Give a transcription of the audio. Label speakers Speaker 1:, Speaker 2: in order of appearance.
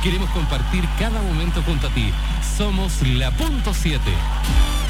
Speaker 1: Queremos compartir cada momento junto a ti. Somos la Punto 7.